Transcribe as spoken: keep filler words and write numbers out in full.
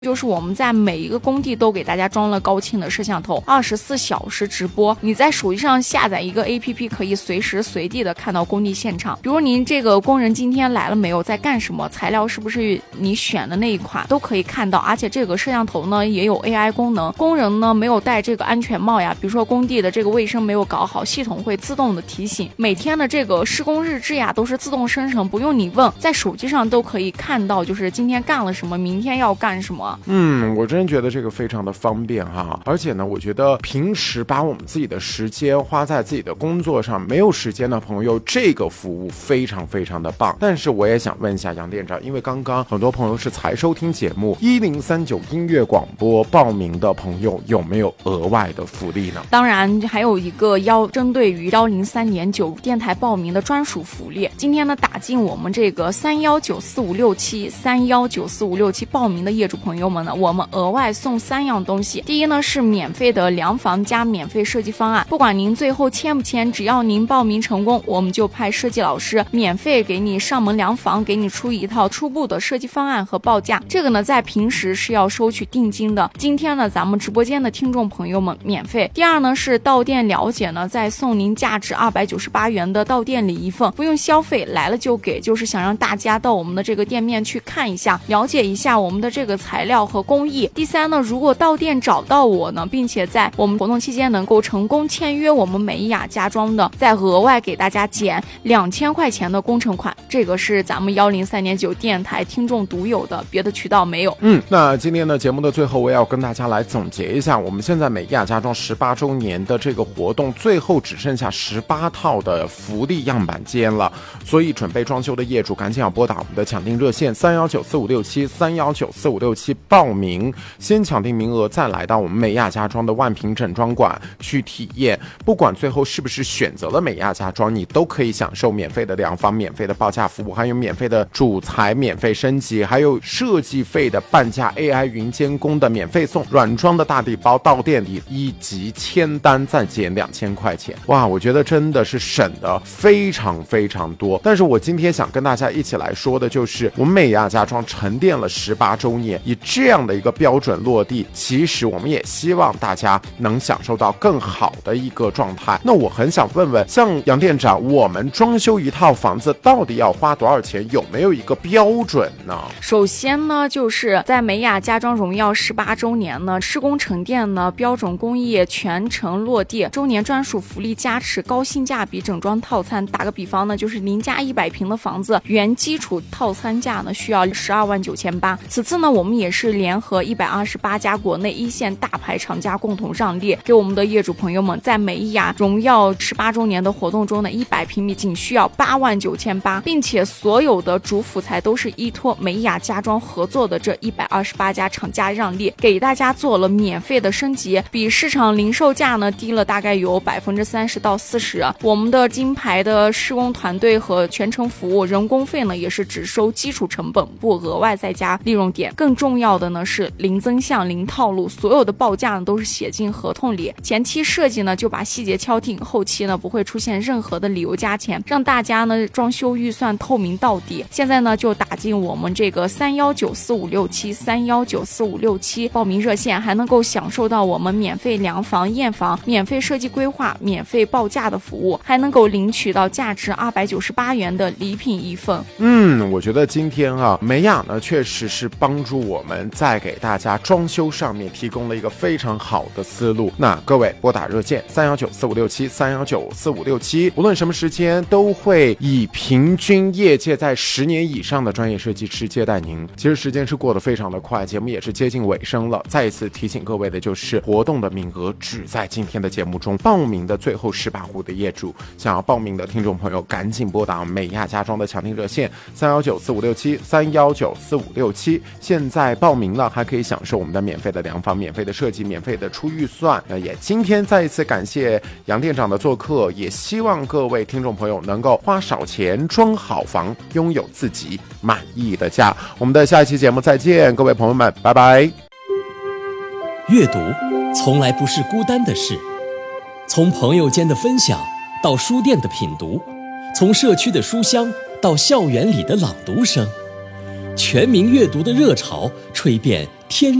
就是我们在每一个工地都给大家装了高清的摄像头，二十四小时直播。你在手机上下载一个 A P P， 可以随时随地的看到工地现场。比如您这个工人今天来了没有，在干什么，材料是不是你选的那一款，都可以看到。而且这个摄像头呢也有 A I 功能，工人呢没有戴这个安全帽呀，比如说工地的这个卫生没有搞好，系统会自动的提醒。每天的这个施工日志呀都是自动生成，不用你问，在手机上都可以看到，就是今天干了什么，明天要干什么。 嗯，我真觉得这个非常的方便哈，而且呢，我觉得平时把我们自己的时间花在自己的工作上，没有时间的朋友，这个服务非常非常的棒。但是我也想问一下杨店长，因为刚刚很多朋友是才收听节目一零三九音乐广播报名的朋友，有没有额外的福利呢？ 当然还有一个要针对于幺零三点九电台报名的专属福利。今天呢，打进我们这个三幺九四五六七三幺九四五六七报名的业主朋友们呢，我们额外送三样东西。第一呢是免费的量房加免费设计方案，不管您最后签不签，只要您报名成功，我们就派设计老师免费给你上门量房，给你出一套初步的设计方案和报价。这个呢在平时是要收取定金的，今天呢咱们直播间的听众朋友们免费。第二呢是到店了解呢，再送您价值二百九十八元的到店礼一份，不用消费，来了就给，就是想让大家到我们的这个店面去看一下，了解一下我们的这个材料和工艺。第三呢，如果到店找到我呢，并且在我们活动期间能够成功签约我们美雅家装的，再额外给大家减两千块钱的工程款，这个是咱们幺零三点九电台听众独有的，别的渠道没有。 嗯，那今天的节目的最后，我也要跟大家来总结一下，我们现在美雅家装十八周年的这个活动，最后只剩下十八套的福利样板间了，所以准备装修的业主赶紧要拨打我们的抢订热线三幺九四五六七三幺九四五六七报名，先抢订名额，再来到我们美雅家装的万平整装馆去体验。不管最后是不是选择了美雅家装，你都可以享受免费的量房、免费的报价服务，还有免费的主材免费升级，还有设计费的半价 A I 云监工的免费送，软装的大礼包到店里，以及签单再减两千块钱。哇，我觉得真的是省的非常非常多。但是我今天想跟大家一起来说的就是，我们美雅家装沉淀了十八周年，以这样的一个标准落地，其实我们也希望大家能享受到更好的一个状态。那我很想问问，像杨店长，我们装修一套房子到底要花多少钱？有没有一个标准呢？ 首先呢，就是在美雅家装荣耀十八周年呢，施工沉淀呢，标准工艺全程落地，周年专属福利加持，高性价比整装套餐。打个比方呢，就是您家一百平的房子，原基础套餐价呢需要十二万九千八。此次呢，我们也是联合一百二十八家国内一线大牌厂家共同让利，给我们的业主朋友们在美雅荣耀十八周年的活动中呢，一百平米仅需要八万九千八，并且所有的主辅材都是依托美雅家装合作的这一百二十八家厂家让利，给大家做了免费的升级，比市场零售价呢低了大概有百分之三十到四十。我们的金牌的施工团队和全程服务，人工费呢也是只收基础成本，不额外再加利润点。更重要的呢是零增项、零套路，所有的报价呢都是写进合同里。前期设计呢就把细节敲定，后期呢不会出现任何的理由加钱，让大家呢装修预算透明到底。现在呢就打进我们这个三幺九四五六七三幺九四五六七报名热线，还能够享受到我们免费量房、验房、免费设计规划、免费报价的服务，还能够领取到价值二百九十八元的礼品一份。 嗯，我觉得今天啊，美雅呢确实是帮助我们在给大家装修上面提供了一个非常好的思路。那各位拨打热线三幺九四五六七三幺九四五六七，无论什么时间都会以平均业界在十年以上的专业设计师接待您。其实时间是过得非常的快，节目也是接近尾声了。再一次提醒各位的就是活动的名额只在今天的节目中，报名的最后十八户的业主，想要报名的听众朋友赶紧拨打美雅家装的抢订热线三幺九四五六七三幺九四五六七，现在报名了还可以享受我们的免费的量房、免费的设计、免费的出预算。那也今天再一次感谢杨店长的做客，也希望各位听众朋友能够花少钱装好房，拥有自己满意的家。我们的下一期节目再见，各位朋友们，拜拜。 阅读从来不是孤单的事，从朋友间的分享到书店的品读，从社区的书香到校园里的朗读声，全民阅读的热潮吹遍天